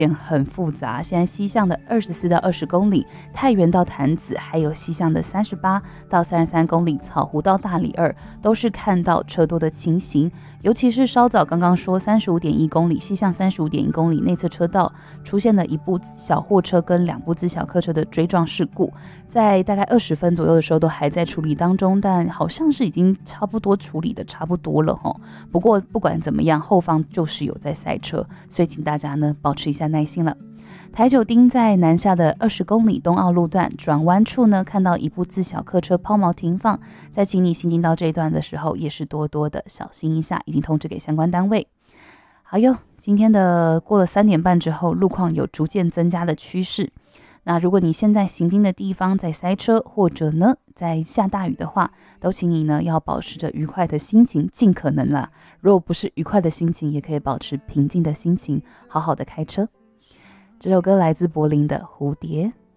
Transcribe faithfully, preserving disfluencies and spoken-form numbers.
很复杂，现在西向的二十四到二十公里，太原到潭子，还有西向的三十八到三十三公里，草湖到大里二，都是看到车多的情形。尤其是稍早刚刚说三十五点一公里，西向三十五点一公里内侧车道出现了一部小货车跟两部自小客车的追撞事故，在大概二十分左右的时候都还在处理当中，但好像是已经差不多处理的差不多了齁。不过不管怎么样，后方就是有在塞车，所以请大家呢保持一下耐心了。台九丁在南下的二十公里东澳路段转弯处呢，看到一部自小客车抛锚停放，在请你行进到这一段的时候，也是多多的小心一下，已经通知给相关单位。好哟，今天的过了三点半之后，路况有逐渐增加的趋势。那如果你现在行经的地方在塞车，或者呢在下大雨的话，都请你呢要保持着愉快的心情，尽可能啦。如果不是愉快的心情，也可以保持平静的心情，好好的开车。这首歌来自柏林的《蝴蝶》。